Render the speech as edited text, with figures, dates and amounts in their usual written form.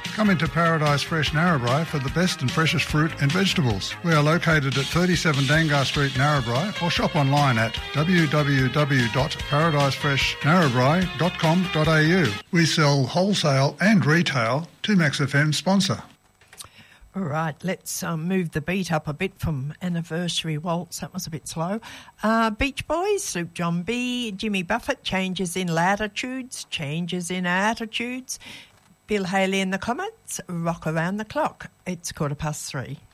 Come into Paradise Fresh Narrabri for the best and freshest fruit and vegetables. We are located at 37 Dangar Street, Narrabri, or shop online at www.paradisefreshnarrabri.com.au. We sell wholesale and retail to Max FM sponsor. All right, let's move the beat up a bit from Anniversary Waltz. That was a bit slow. Beach Boys, Sloop John B, Jimmy Buffett, Changes in Latitudes, Changes in Attitudes. Bill Haley and the Comets, Rock Around the Clock. It's 3:15.